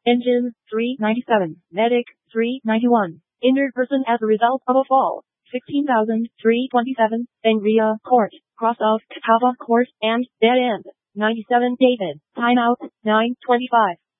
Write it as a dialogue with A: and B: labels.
A: Engine, 397. Medic, 391. Injured person as a result of a fall, 16,327. Angria, Court, cross off, half of course, and dead end. 97 David, timeout, 9:25.